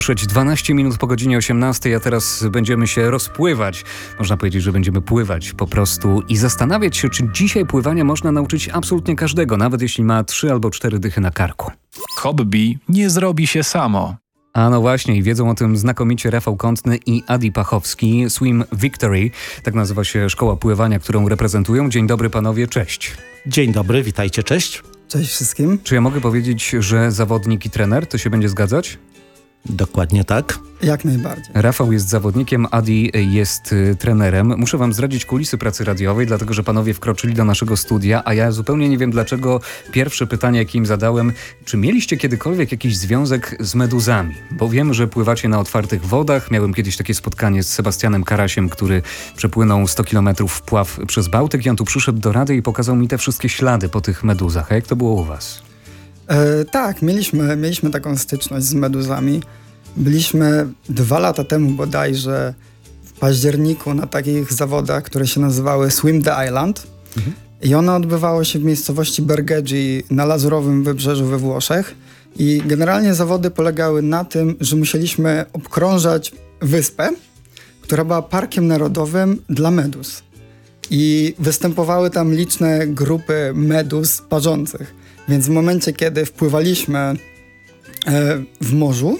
Przed 12 minut po godzinie 18, a teraz będziemy się rozpływać. Można powiedzieć, że będziemy pływać po prostu i zastanawiać się, czy dzisiaj pływania można nauczyć absolutnie każdego, nawet jeśli ma 3 albo 4 dychy na karku. Hobby nie zrobi się samo. A no właśnie, i wiedzą o tym znakomicie Rafał Kątny i Adi Pachowski. Swim Victory, tak nazywa się szkoła pływania, którą reprezentują. Dzień dobry panowie, cześć. Dzień dobry, witajcie, cześć. Cześć wszystkim. Czy ja mogę powiedzieć, że zawodnik i trener, to się będzie zgadzać? Dokładnie tak. Jak najbardziej. Rafał jest zawodnikiem, Adi jest trenerem. Muszę wam zdradzić kulisy pracy radiowej, dlatego że panowie wkroczyli do naszego studia, a ja zupełnie nie wiem dlaczego. Pierwsze pytanie, jakie im zadałem, czy mieliście kiedykolwiek jakiś związek z meduzami? Bo wiem, że pływacie na otwartych wodach. Miałem kiedyś takie spotkanie z Sebastianem Karasiem, który przepłynął 100 kilometrów wpław przez Bałtyk i on tu przyszedł do rady i pokazał mi te wszystkie ślady po tych meduzach. A jak to było u was? Tak, mieliśmy taką styczność z meduzami. Byliśmy 2 lata temu bodajże w październiku na takich zawodach, które się nazywały Swim the Island. I one odbywały się w miejscowości Bergeggi na Lazurowym Wybrzeżu we Włoszech. I generalnie zawody polegały na tym, że musieliśmy obkrążać wyspę, która była parkiem narodowym dla meduz. I występowały tam liczne grupy meduz parzących. Więc w momencie, kiedy wpływaliśmy w morzu,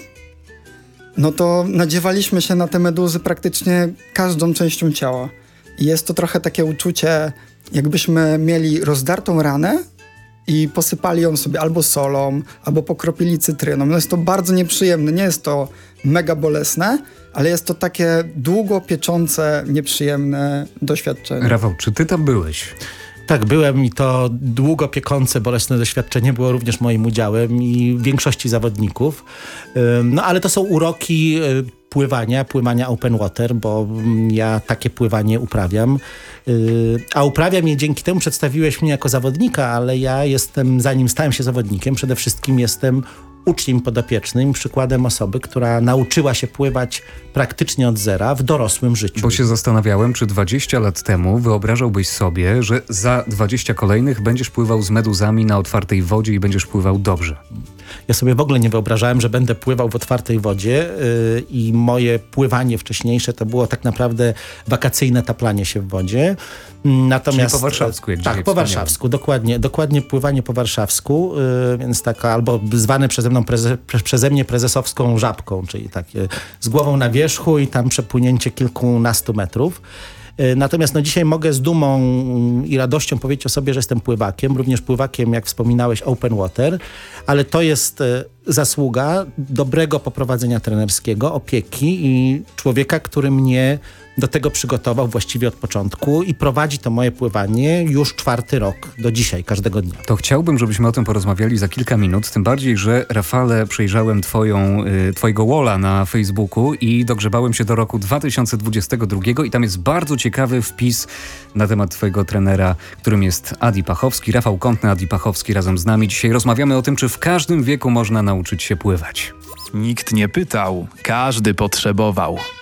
no to nadziewaliśmy się na te meduzy praktycznie każdą częścią ciała. I jest to trochę takie uczucie, jakbyśmy mieli rozdartą ranę i posypali ją sobie albo solą, albo pokropili cytryną. No jest to bardzo nieprzyjemne, nie jest to mega bolesne, ale jest to takie długo pieczące, nieprzyjemne doświadczenie. Rafał, czy ty tam byłeś? Tak, byłem i to długo piekące, bolesne doświadczenie było również moim udziałem i większości zawodników. No ale to są uroki pływania open water, bo ja takie pływanie uprawiam. A uprawiam je dzięki temu, przedstawiłeś mnie jako zawodnika, ale ja jestem, zanim stałem się zawodnikiem, przede wszystkim jestem uczniem podopiecznym, przykładem osoby, która nauczyła się pływać praktycznie od zera w dorosłym życiu. Bo się zastanawiałem, czy 20 lat temu wyobrażałbyś sobie, że za 20 kolejnych będziesz pływał z meduzami na otwartej wodzie i będziesz pływał dobrze. Ja sobie w ogóle nie wyobrażałem, że będę pływał w otwartej wodzie i moje pływanie wcześniejsze to było tak naprawdę wakacyjne taplanie się w wodzie. Natomiast, czyli po warszawsku, jak tak, po warszawsku, dokładnie pływanie po warszawsku, więc taka albo zwane przeze mnie prezesowską żabką, czyli takie z głową na wierzchu i tam przepłynięcie kilkunastu metrów. Natomiast dzisiaj mogę z dumą i radością powiedzieć o sobie, że jestem pływakiem, również pływakiem, jak wspominałeś, open water, ale to jest zasługa dobrego poprowadzenia trenerskiego, opieki i człowieka, który mnie do tego przygotował właściwie od początku i prowadzi to moje pływanie już 4. rok do dzisiaj, każdego dnia. To chciałbym, żebyśmy o tym porozmawiali za kilka minut, tym bardziej, że Rafale, przejrzałem twojego walla na Facebooku i dogrzebałem się do roku 2022 i tam jest bardzo ciekawy wpis na temat twojego trenera, którym jest Adi Pachowski, Rafał Kątny, Adi Pachowski razem z nami. Dzisiaj rozmawiamy o tym, czy w każdym wieku można nauczyć się pływać. Nikt nie pytał, każdy potrzebował.